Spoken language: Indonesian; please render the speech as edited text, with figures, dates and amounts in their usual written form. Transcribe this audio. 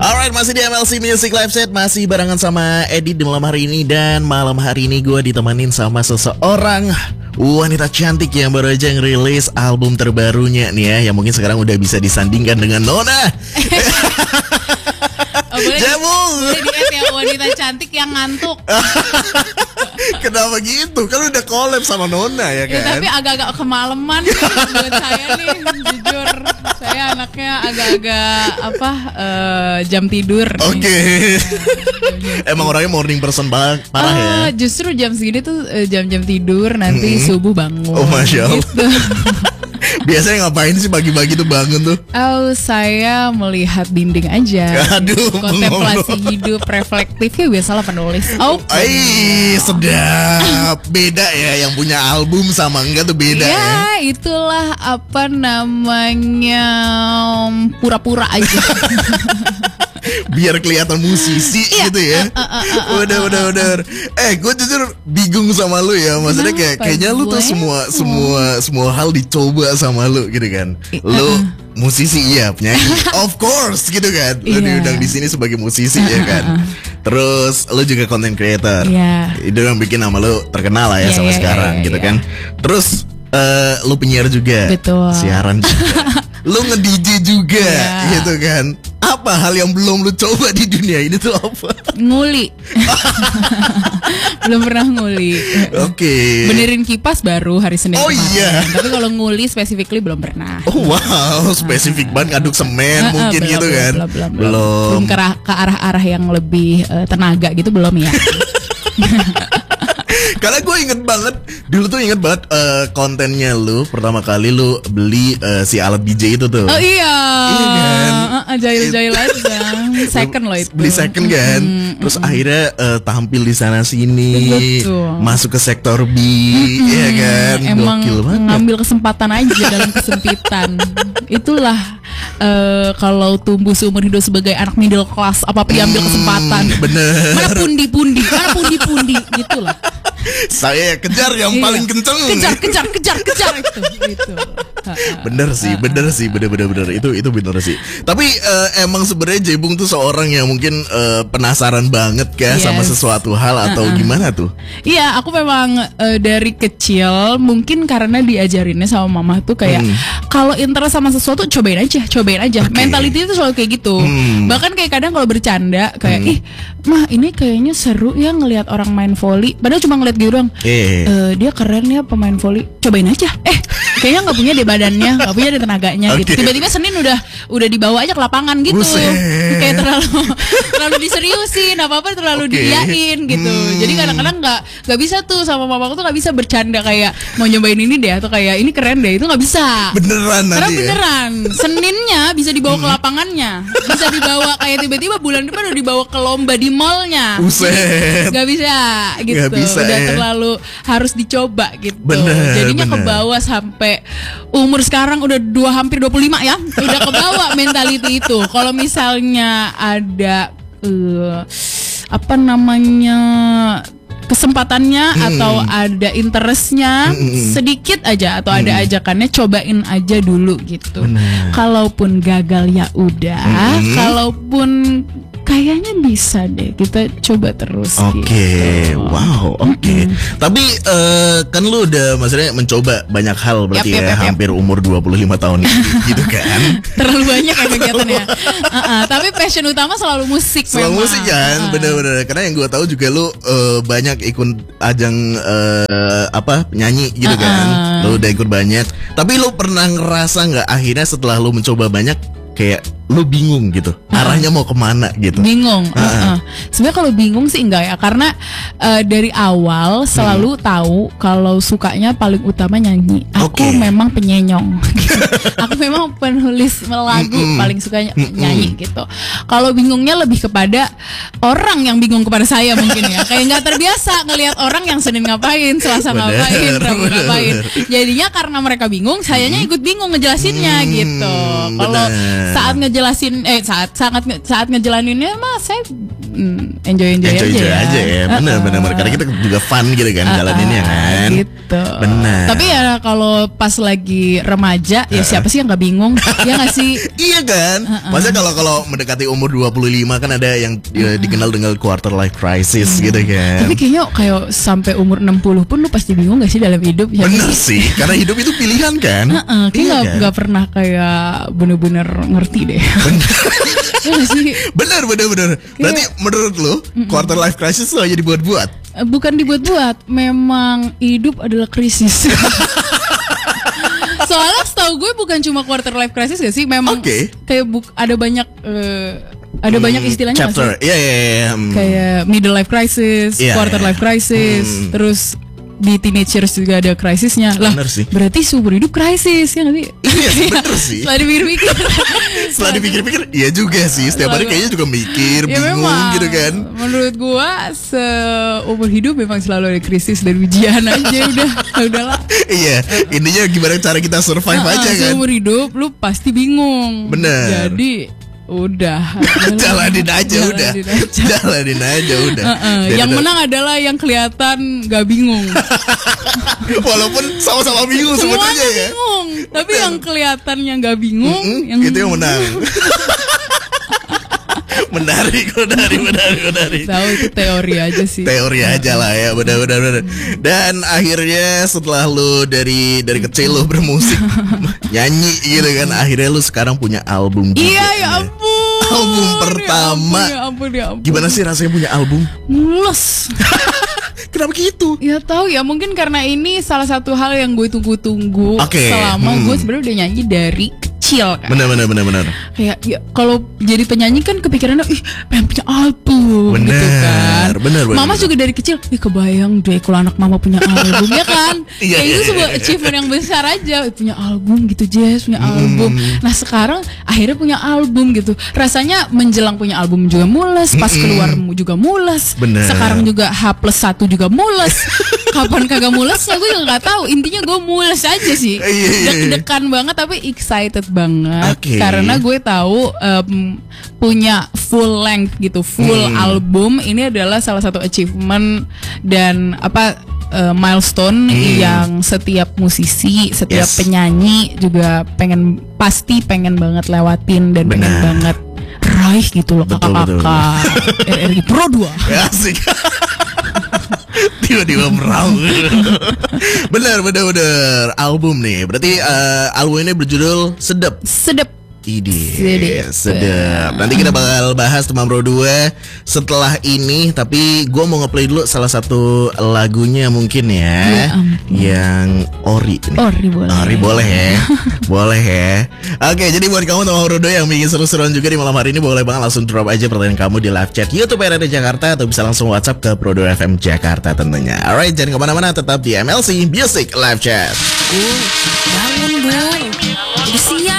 Alright, masih di MLC Music Live Set, masih barengan sama Edi di malam hari ini. Dan malam hari ini gue ditemenin sama seseorang wanita cantik yang baru aja ngerilis album terbarunya nih ya, yang mungkin sekarang udah bisa disandingkan dengan Nona. Boleh di-add ya, wanita cantik yang ngantuk. Kenapa gitu? Kan udah collab sama Nona ya kan? Ya, tapi agak-agak kemalaman buat saya nih, jujur. Saya anaknya agak-agak jam tidur. Oke. Emang orangnya morning person banget, parah ya? Justru jam segini tuh jam-jam tidur, nanti subuh bangun. Oh, Masya Allah. Gitu. Biasanya ngapain sih pagi-pagi tuh bangun tuh? Saya melihat dinding aja. Aduh, kontemplasi hidup reflektif ya, biasalah penulis. Sedap. Beda ya, yang punya album sama enggak tuh beda ya. Ya, itulah apa namanya, pura-pura aja. Biar kelihatan musisi gitu ya. Udah. Gue jujur bingung sama lu ya. Maksudnya kayaknya lu tuh semua hal dicoba sama lu gitu kan. Lu musisi iya, penyanyi of course gitu kan. Lu diundang di sini sebagai musisi ya kan. Terus lu juga content creator. Itu yang bikin nama lu terkenal lah ya sampai sekarang gitu kan. Terus lu penyiar juga. Betul. Siaran juga. Lu nge-DJ juga gitu kan. Apa hal yang belum lu coba di dunia ini tuh apa? Nguli. Belum pernah nguli. Oke. Benerin kipas baru hari Senin kemarin. Iya. Tapi kalau nguli specifically belum pernah. Oh wow, spesifik banget ngaduk semen mungkin belum, gitu kan. Belum ke arah-arah yang lebih tenaga gitu belum ya. Karena gue inget banget kontennya lu pertama kali lu beli si alat DJ itu tuh. Oh iya. Iya kan. Jahil-jahil aja. Second loh itu. Beli second kan. Terus akhirnya tampil di sana sini. Betul. Masuk ke sektor B, ya kan. Emang ngambil kesempatan aja dalam kesempitan. Itulah kalau tumbuh seumur hidup sebagai anak middle class, apa-apa diambil kesempatan. Bener. Mana pundi-pundi gitulah. Saya kejar yang paling kenceng. Kejar itu. Bener sih, bener. Itu bener sih. Tapi emang sebenarnya Jebung tuh seorang yang mungkin penasaran banget sama sesuatu hal atau gimana tuh? Iya, aku memang dari kecil mungkin karena diajarinnya sama mama tuh kayak kalau interest sama sesuatu cobain aja. Okay. Mentality itu selalu kayak gitu. Bahkan kayak kadang kalau bercanda kayak ih, mah ini kayaknya seru ya ngelihat orang main volley. Padahal cuma ngeliat gitu doang. Dia keren ya pemain volley. Cobain aja. Kayaknya nggak punya deh badannya, nggak punya deh tenaganya gitu. Tiba-tiba Senin udah dibawa aja ke lapangan gitu. Kayak terlalu diseriusin, apa-apa terlalu diiyain gitu. Jadi kadang-kadang nggak bisa tuh sama mamaku tuh nggak bisa bercanda kayak mau nyobain ini deh atau kayak ini keren deh, itu nggak bisa. Beneran karena nanti beneran Seninnya bisa dibawa ke lapangannya, bisa dibawa kayak tiba-tiba bulan depan udah dibawa ke lomba di mallnya. Nggak bisa gitu. Udah terlalu harus dicoba gitu. Jadinya kebawa sampai umur sekarang udah hampir 25 ya. Udah kebawa mentality itu. Kalau misalnya ada kesempatannya atau ada interestnya sedikit aja atau ada ajakannya, cobain aja dulu gitu. Kalaupun gagal ya udah, kalaupun kayaknya bisa deh, kita coba terus. Gitu. Wow, Tapi kan lu udah maksudnya mencoba banyak hal berarti hampir umur 25 tahun gitu kan. Terlalu banyak ya kegiatannya. Tapi passion utama selalu musik. Selalu musik kan, bener-bener. Karena yang gue tahu juga lu banyak ikut ajang penyanyi gitu kan. Lu udah ikut banyak. Tapi lu pernah ngerasa nggak akhirnya setelah lu mencoba banyak kayak lu bingung gitu, arahnya mau kemana gitu? Bingung. Sebenarnya kalau bingung sih enggak ya, karena dari awal selalu tahu kalau sukanya paling utama nyanyi. Aku memang penyenyong. Aku memang penulis lagu, paling sukanya nyanyi gitu. Kalau bingungnya lebih kepada orang yang bingung kepada saya mungkin ya. Kayak nggak terbiasa ngelihat orang yang Senin ngapain, Selasa ngapain, Rabu ngapain. Jadinya karena mereka bingung, sayanya ikut bingung ngejelasinnya gitu. Kalau saat ngejelasin saat ngejalaninnya mah saya enjoy aja ya. Bener. Karena kita juga fun gitu kan jalaninnya kan. Gitu. Bener. Tapi ya kalau pas lagi remaja ya siapa sih yang nggak bingung? Ya nggak sih? Iya kan. Maksudnya kalau mendekati umur 25 kan ada yang dikenal dengan quarter life crisis gitu kan. Tapi kayaknya kayak sampai umur 60 pun lu pasti bingung gak sih dalam hidup? Ya bener sih, karena hidup itu pilihan kan. Kayaknya gak pernah kayak bener-bener ngerti deh. Bener. Berarti menurut lu quarter life crisis itu hanya dibuat-buat? Bukan dibuat-buat, memang hidup adalah krisis. Soalnya setahu gue bukan cuma quarter life crisis gak sih? Memang kayak ada banyak banyak istilahnya. Chapter, iya. Kayak middle life crisis, quarter life crisis, terus di teenagers juga ada krisisnya. Lah, berarti seumur hidup krisis ya nggak sih? Iya, bener sih. Setelah dipikir-pikir, iya juga sih. Setiap hari kayaknya juga mikir, bingung memang, gitu kan. Menurut gua seumur hidup memang selalu ada krisis dan ujian aja udahlah. Iya, intinya gimana cara kita survive aja kan. Seumur hidup lu pasti bingung. Bener. Jadi udah jalanin aja udah. Yang menang adalah yang kelihatan gak bingung. Walaupun sama-sama bingung sebenarnya ya. Bingung, tapi yang kelihatannya gak bingung itu yang menang. Menarik. Tahu itu teori aja sih. Teori aja lah ya, benar. Dan akhirnya setelah lu dari kecil lu bermusik, nyanyi gitu kan, akhirnya lu sekarang punya album juga. Iya, ya ampun. Album pertama. Ya ampun. Gimana sih rasanya punya album? Mules. Kenapa gitu? Ya tahu ya, mungkin karena ini salah satu hal yang gue tunggu-tunggu selama gue sebenarnya udah nyanyi dari kecil kan. Benar. Kayak ya kalau jadi penyanyi kan kepikirannya pengen punya album gitu kan. Benar. Mama juga dari kecil, kebayang deh kalau anak mama punya album ya kan. Kayak itu sebuah achievement yang besar aja, punya album gitu Jess, punya album. Nah, sekarang akhirnya punya album gitu. Rasanya menjelang punya album juga mules, pas keluar juga mules. Bener. Sekarang juga H+1 juga mules. Kapan kagak mulesnya gue juga nggak tahu. Intinya gue mules aja sih. Deg-degan banget tapi excited banget karena gue tahu punya full length gitu, full album ini adalah salah satu achievement dan milestone yang setiap musisi, setiap penyanyi juga pasti pengen banget lewatin dan pengen banget raih gitu loh, kakak-kakak RRI Pro 2. Asik. Tiba-tiba merau. Bener album nih. Berarti album ini berjudul Sedep. Sedep. Nanti kita bakal bahas Teman Pro 2 setelah ini. Tapi gue mau ngeplay dulu salah satu lagunya mungkin ya, yang Ori nih. Ori boleh ya. Boleh ya. Oke, jadi buat kamu Teman Pro 2 yang bikin seru-seruan juga di malam hari ini, boleh banget langsung drop aja pertanyaan kamu di live chat YouTube RRI Jakarta, atau bisa langsung WhatsApp ke Pro 2 FM Jakarta tentunya. Alright, jangan kemana-mana, tetap di MLC Music Live Chat. Bangun boy, udah siap.